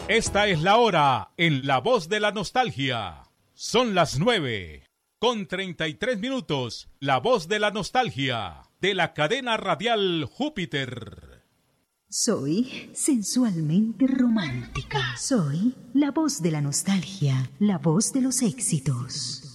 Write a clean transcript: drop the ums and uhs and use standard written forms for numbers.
Esta es la hora en La Voz de la Nostalgia. Son las 9:33. La Voz de la Nostalgia, de la cadena radial Júpiter. Soy sensualmente romántica. Soy la voz de la nostalgia, la voz de los éxitos.